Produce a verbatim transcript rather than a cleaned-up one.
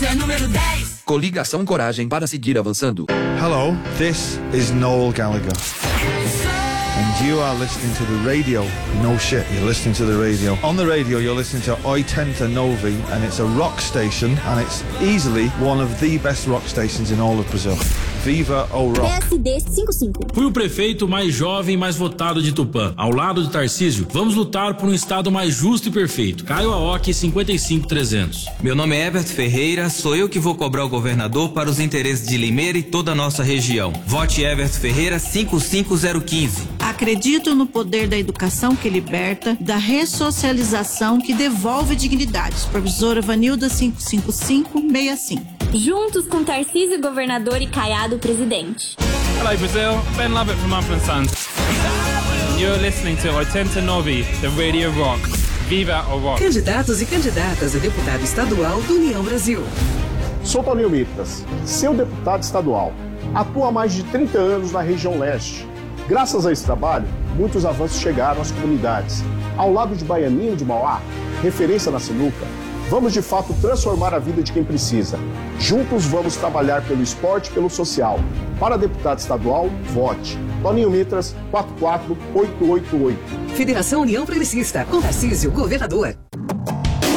é número dez. Coligação Coragem para seguir avançando. Hello, this is Noel Gallagher. And you are listening to the radio. No shit, you're listening to the radio. On the radio, you're listening to oitenta Novi, and it's a rock station, and it's easily one of the best rock stations in all of Brazil. Viva o Rock. P S D cinquenta e cinco. Fui o prefeito mais jovem e mais votado de Tupã. Ao lado de Tarcísio, vamos lutar por um estado mais justo e perfeito. Caio Aoki, cinquenta e cinco trezentos. Meu nome é Herbert Ferreira, sou eu que vou cobrar o governador para os interesses de Limeira e toda a nossa região. Vote Herbert Ferreira cinco cinco zero um cinco. Acredito no poder da educação que liberta, da ressocialização que devolve dignidade. Supervisora Vanilda cinco cinco cinco seis cinco. Juntos com Tarcísio, governador, e Caiado, presidente. Hello Brazil, Ben Lovett from Mumford and Sons. You're listening to oitenta Novi, the Radio Rock. Viva o Rock. Candidatos e candidatas a deputado estadual do União Brasil. Sou Toninho Mitras, seu deputado estadual. Atuo há mais de trinta anos na região leste. Graças a esse trabalho, muitos avanços chegaram às comunidades. Ao lado de Baianinho de Mauá, referência na sinuca, vamos de fato transformar a vida de quem precisa. Juntos vamos trabalhar pelo esporte e pelo social. Para deputado estadual, vote. Toninho Mitras, quatro quatro oito oito oito. Federação União Progressista, com Tarcísio, governador.